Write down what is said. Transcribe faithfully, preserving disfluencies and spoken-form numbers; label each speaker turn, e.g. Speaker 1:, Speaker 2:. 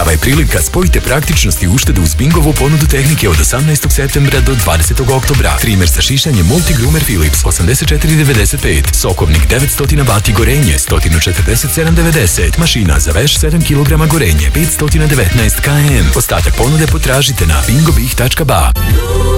Speaker 1: Prava je prilika, spojite praktičnost i uštedu uz Bingovu ponudu tehnike od osamnaestog septembra do dvadesetog oktobra. Trimer sa šišanjem Multigroomer Philips osamdeset četiri devedeset pet, sokovnik devetsto vati gorenje sto četrdeset sedam devedeset, mašina za veš sedam kilograma gorenje petsto devetnaest kilograma. Ostatak ponude potražite na bingobih tačka ba.